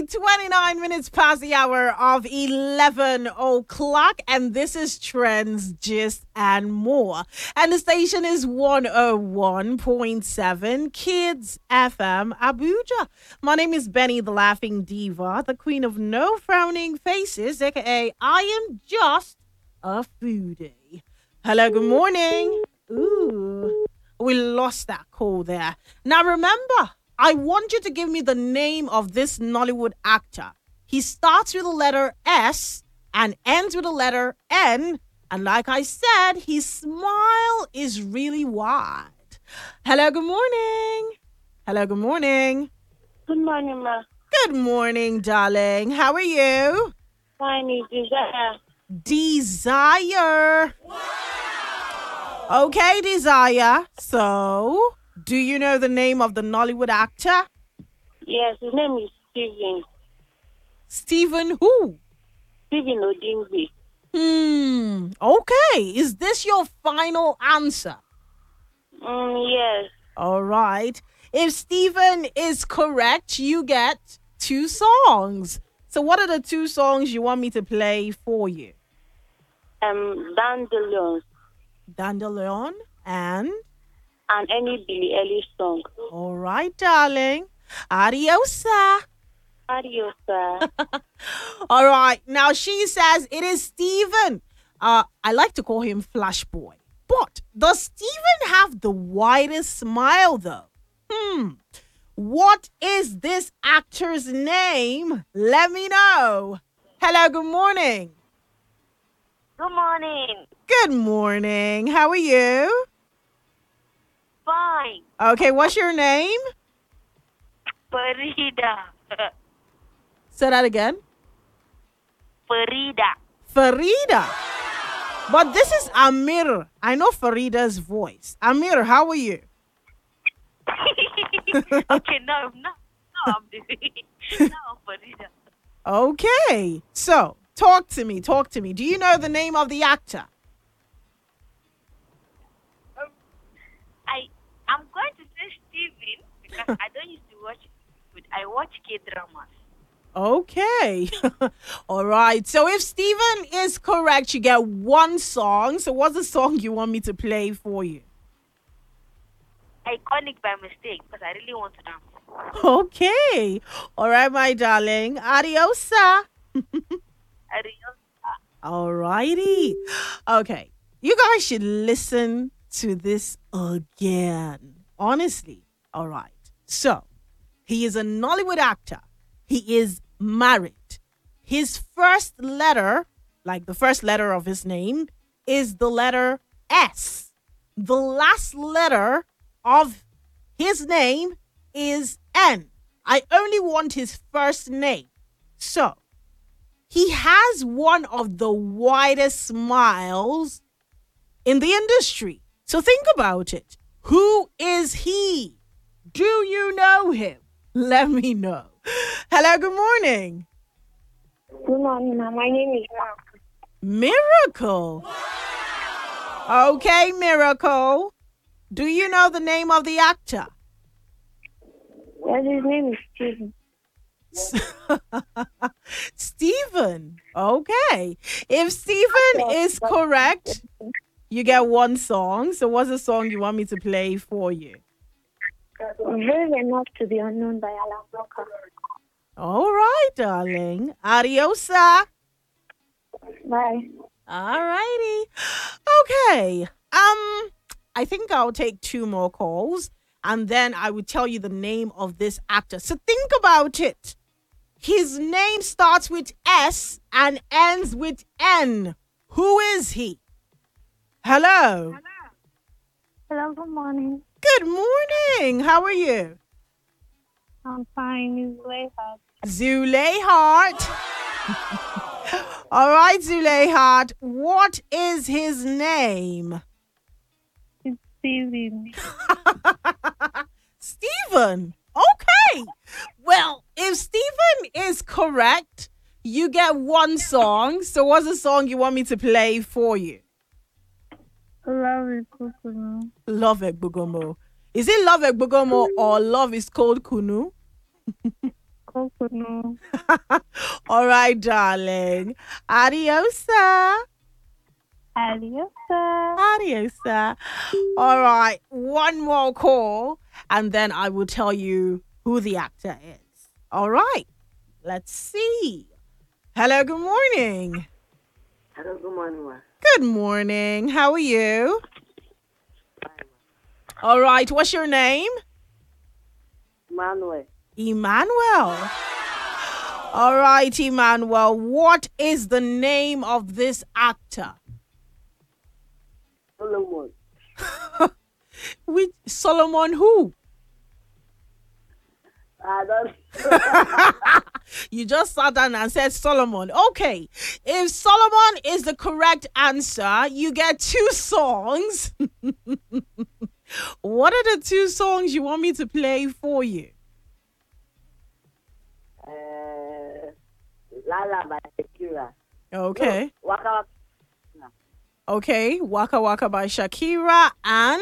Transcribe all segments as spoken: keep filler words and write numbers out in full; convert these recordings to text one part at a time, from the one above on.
twenty-nine minutes past the hour of eleven o'clock, and this is Trends, Gist, and More. And the station is one oh one point seven Kids F M Abuja. My name is Benny, the Laughing Diva, the queen of no frowning faces, aka I am just a foodie. Hello, good morning. Ooh, we lost that call there. Now remember, I want you to give me the name of this Nollywood actor. He starts with the letter S and ends with the letter N. And like I said, his smile is really wide. Hello, good morning. Hello, good morning. Good morning, ma. Good morning, darling. How are you? Fine, is Desire. Desire. Okay, Desire. So, do you know the name of the Nollywood actor? Yes, his name is Stephen. Stephen who? Stephen Odingbe. Hmm. Okay. Is this your final answer? Mm, yes. All right. If Stephen is correct, you get two songs. So what are the two songs you want me to play for you? Um, Dandelions Dandelion and... and any Billy Ellis song. All right, darling. Adios. Adios, sir. All right. Now she says it is Stephen. Uh, I like to call him Flash Boy. But does Stephen have the widest smile though? Hmm. What is this actor's name? Let me know. Hello, good morning. Good morning. Good morning. How are you? Fine. Okay, what's your name? Farida. Say that again. Farida. Farida. But this is Amir. I know Farida's voice. Amir, how are you? Okay, no, no, no, I'm doing now, Farida. Okay. So, talk to me. Talk to me. Do you know the name of the actor? Um, I, I'm going to say Steven because I don't used to watch it. I watch K-dramas. Okay. All right. So if Stephen is correct, you get one song. So what's the song you want me to play for you? Iconic by mistake because I really want to dance. Okay. All right, my darling. Adios. Adios. All righty. Okay. You guys should listen to this again. Honestly. All right. So he is a Nollywood actor. He is married. His first letter, like the first letter of his name, is the letter S. The last letter of his name is N. I only want his first name. So, he has one of the widest smiles in the industry. So think about it. Who is he? Do you know him? Let me know. Hello, good morning. Good morning, ma'am. My name is Mark. Miracle. Okay, Miracle. Do you know the name of the actor? Yes, his name is Steven. Stephen. Okay. If Stephen is correct, you get one song. So what's the song you want me to play for you? Brave enough to be unknown by Alan Walker. All right, darling. Adios. Bye. All righty. Okay. Um, I think I'll take two more calls and then I will tell you the name of this actor. So think about it. His name starts with S and ends with N. Who is he? Hello. Hello, good morning. Good morning. How are you? I'm fine. It's Leihard. Zuleyhart. All right, Zuleyhart. What is his name? It's Steven. Stephen. Okay. Well, if Stephen is correct, you get one song. So what's the song you want me to play for you? Love is Kukunu. Love Egbogomo. Is it Love Egbogomo or Love is Cold Kunu? Kokono. All right, darling. Adiosa. Aliosa. Adiosa. All right. One more call, and then I will tell you who the actor is. All right. Let's see. Hello, good morning. Hello, good morning, ma. Good morning. How are you? All right. What's your name? Manuel. Emmanuel. All right, Emmanuel. What is the name of this actor? Solomon. Which Solomon who? I don't. You just sat down and said Solomon. Okay. If Solomon is the correct answer, you get two songs. What are the two songs you want me to play for you? uh, Lala by Shakira. Okay. No, Waka Waka. Okay. Waka Waka by Shakira and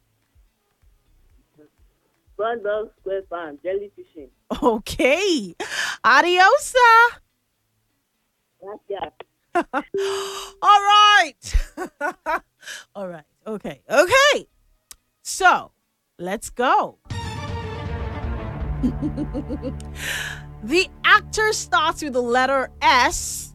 SpongeBob SquarePants, jellyfishing. okay. Adiosa. Gracias. All right. All right. Okay. Okay. So let's go. The actor starts with the letter S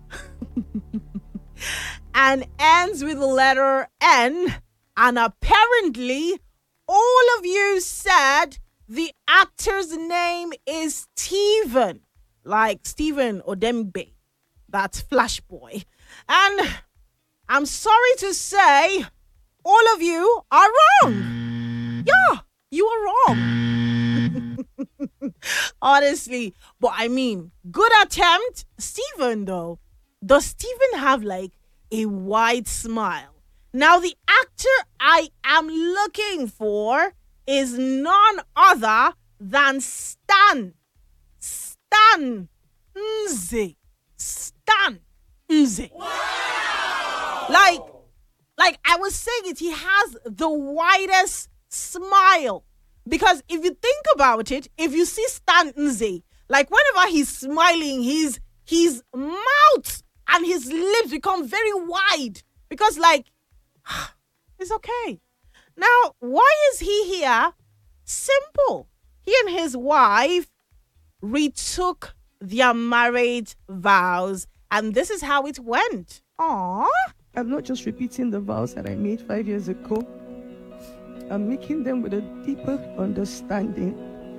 and ends with the letter N. And apparently, all of you said the actor's name is Steven, like Stephen Odembe. That's Flash Boy. And I'm sorry to say, all of you are wrong. Yeah, you are wrong. Honestly. But I mean, good attempt. Stephen, though, does Stephen have like a wide smile? Now, the actor I am looking for is none other than Stan. Stan Nze. Stan Nze. Like, like I was saying it, he has the widest smile. Because if you think about it, if you see Stan Nze, like whenever he's smiling, his his mouth and his lips become very wide. Because like, it's okay. Now, why is he here? Simple. He and his wife retook their marriage vows, and this is how it went. Aww. I'm not just repeating the vows that I made five years ago. I'm making them with a deeper understanding.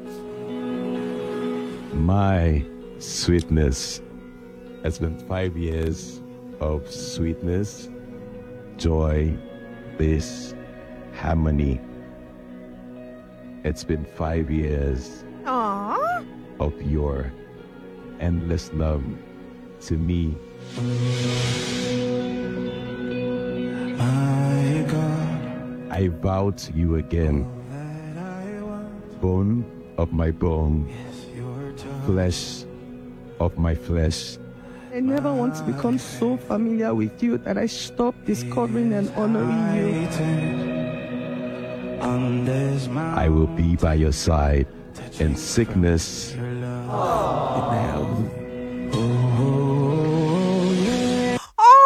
My sweetness has been five years of sweetness, joy, bliss, harmony. It's been five years Aww. of your endless love to me. My God, I vow to you again, that I want bone of my bone, your touch. flesh of my flesh. I never want to become so familiar with you that I stop discovering and honoring you. Waiting on this mountain. I will be by your side in sickness, Your love. in health. Oh, yeah.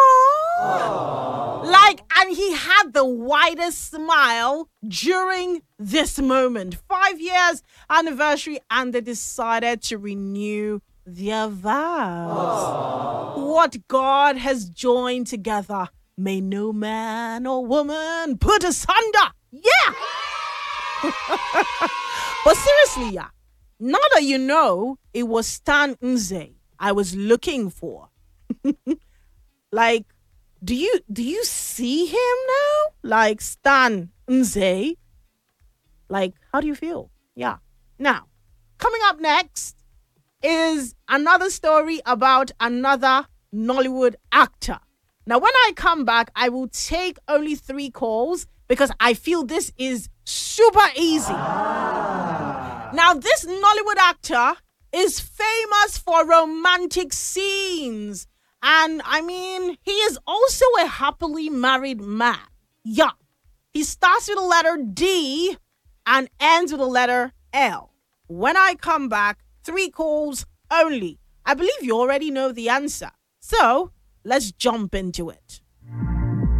Oh, like, and he had the widest smile during this moment. Five years anniversary, and they decided to renew their vows. What God has joined together, may no man or woman put asunder. Yeah. But seriously, yeah. Now that you know it was Stan Nze I was looking for. Like, do you do you see him now? Like Stan Nze? Like, how do you feel? Yeah. Now, coming up next is another story about another Nollywood actor. Now, when I come back, I will take only three calls because I feel this is super easy. Now, this Nollywood actor is famous for romantic scenes. And I mean, he is also a happily married man. Yeah. He starts with the letter D and ends with the letter L. When I come back, three calls, only. I believe you already know the answer. So let's jump into it.